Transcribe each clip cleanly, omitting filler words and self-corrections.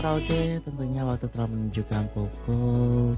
Oke, tentunya waktu telah menunjukkan pukul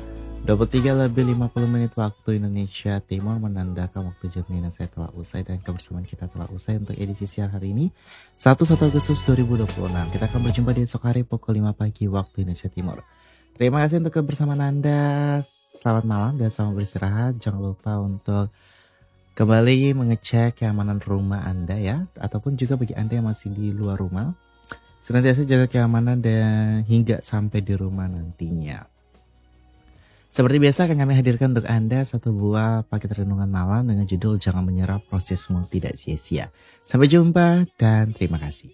23:50 waktu Indonesia Timur, menandakan waktu jam Indonesia telah usai dan kebersamaan kita telah usai untuk edisi siang hari ini 1 Agustus 2026. Kita akan berjumpa di esok hari pukul 5 pagi waktu Indonesia Timur. Terima kasih untuk kebersamaan Anda. Selamat malam dan selamat beristirahat. Jangan lupa untuk kembali mengecek keamanan rumah Anda ya, ataupun juga bagi Anda yang masih di luar rumah, senantiasa jaga keamanan dan hingga sampai di rumah nantinya. Seperti biasa akan kami hadirkan untuk Anda satu buah paket renungan malam dengan judul Jangan Menyerah, Prosesmu Tidak Sia-sia. Sampai jumpa dan terima kasih.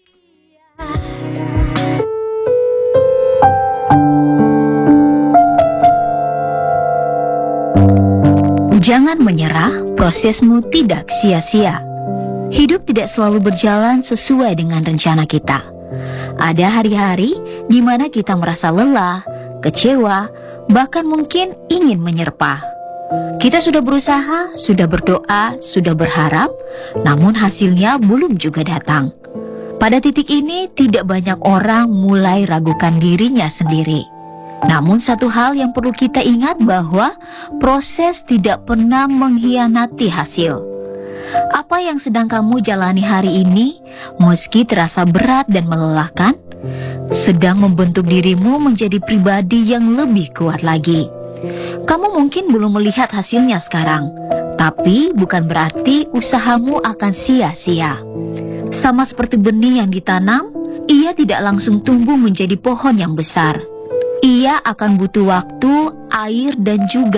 Jangan menyerah, prosesmu tidak sia-sia. Hidup tidak selalu berjalan sesuai dengan rencana kita. Ada hari-hari di mana kita merasa lelah, kecewa, bahkan mungkin ingin menyerpah. Kita sudah berusaha, sudah berdoa, sudah berharap, namun hasilnya belum juga datang. Pada titik ini, tidak banyak orang mulai ragukan dirinya sendiri. Namun satu hal yang perlu kita ingat bahwa proses tidak pernah mengkhianati hasil. Apa yang sedang kamu jalani hari ini, meski terasa berat dan melelahkan, sedang membentuk dirimu menjadi pribadi yang lebih kuat lagi. Kamu mungkin belum melihat hasilnya sekarang, tapi bukan berarti usahamu akan sia-sia. Sama seperti benih yang ditanam, ia tidak langsung tumbuh menjadi pohon yang besar. Ia akan butuh waktu, air, dan juga